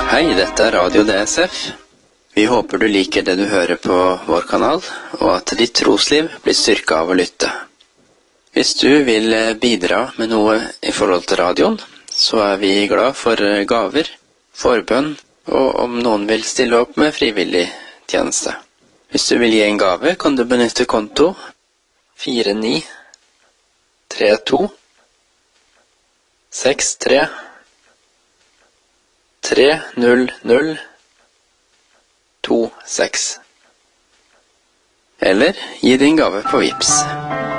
Hei, dette er Radio DSF. Vi håper du liker det du hører på vår kanal, og at ditt trosliv blir styrket av å lytte. Hvis du vil bidra med noe i forhold til radioen, så er vi glad for gaver, forbønn, og om noen vil stille opp med frivillig tjeneste. Hvis du vil gi en gave, kan du benytte konto 4932 63 30026. Eller gi din gave på Vipps.